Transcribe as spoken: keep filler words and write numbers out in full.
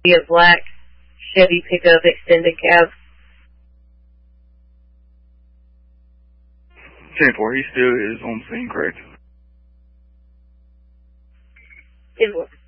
A black Chevy pickup extended cab. ten four, he still is on the scene, correct? Is